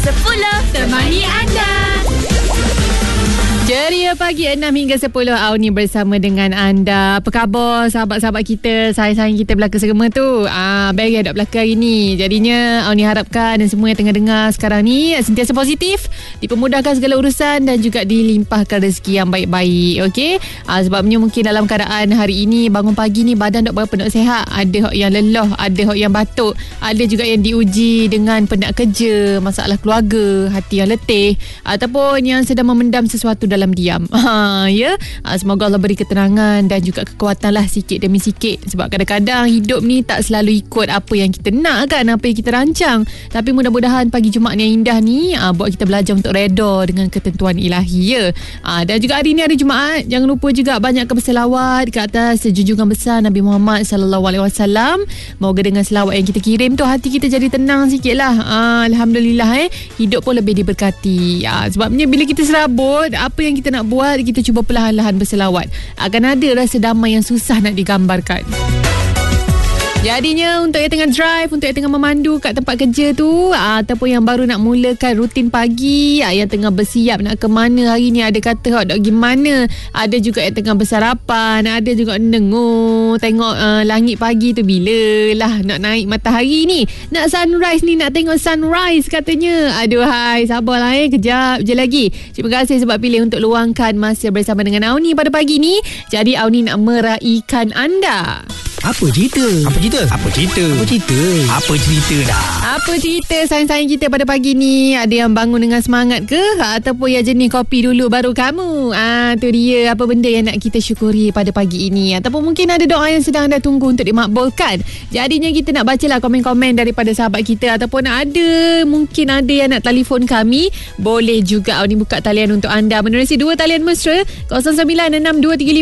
10 temani anda. Ceria pagi 6 hingga 10 Auni bersama dengan anda. Apa khabar sahabat-sahabat kita, sayang-sayang kita belaka segema tu? Beri ada belaka hari ni. Jadinya Auni harapkan dan semua yang tengah dengar sekarang ni sentiasa positif, dipermudahkan segala urusan dan juga dilimpahkan rezeki yang baik-baik. Okey? Sebabnya mungkin dalam keadaan hari ini bangun pagi ni badan tak berapa nak sihat. Ada hok yang lelah, ada hok yang batuk, ada juga yang diuji dengan penat kerja, masalah keluarga, hati yang letih ataupun yang sedang memendam sesuatu dalam diam. Semoga Allah beri ketenangan dan juga kekuatan lah sikit demi sikit. Sebab kadang-kadang hidup ni tak selalu ikut apa yang kita nak kan, apa yang kita rancang. Tapi mudah-mudahan pagi Jumaat yang indah ni buat kita belajar untuk reda dengan ketentuan ilahi. Dan juga hari ni hari Jumaat, jangan lupa juga banyakkan berselawat ke atas junjungan besar Nabi Muhammad SAW. Moga dengan selawat yang kita kirim tu hati kita jadi tenang sikit lah. Alhamdulillah hidup pun lebih diberkati. Sebabnya bila kita serabut, apa yang kita nak buat, kita cuba perlahan-lahan berselawat, akan ada rasa damai yang susah nak digambarkan. Jadinya untuk yang tengah drive, untuk yang tengah memandu kat tempat kerja tu, ataupun yang baru nak mulakan rutin pagi, yang tengah bersiap nak ke mana hari ni, ada kata nak pergi mana, ada juga yang tengah bersarapan, ada juga tengok langit pagi tu bila lah nak naik matahari ni, nak sunrise ni, nak tengok sunrise katanya. Aduh hai, sabarlah kejap je lagi. Terima kasih sebab pilih untuk luangkan masa bersama dengan Auni pada pagi ni. Jadi Auni nak meraihkan anda. Apa cerita? Apa cerita? Apa cerita? Apa cerita? Apa cerita dah? Apa cerita sayang-sayang kita pada pagi ni? Ada yang bangun dengan semangat ke? Ataupun yang jenis kopi dulu baru kamu? Tu dia, apa benda yang nak kita syukuri pada pagi ini? Ataupun mungkin ada doa yang sedang anda tunggu untuk dimakbulkan. Jadinya kita nak bacalah komen-komen daripada sahabat kita. Ataupun mungkin ada yang nak telefon kami. Boleh juga Auni buka talian untuk anda. Menerusi 2 talian mesra 096235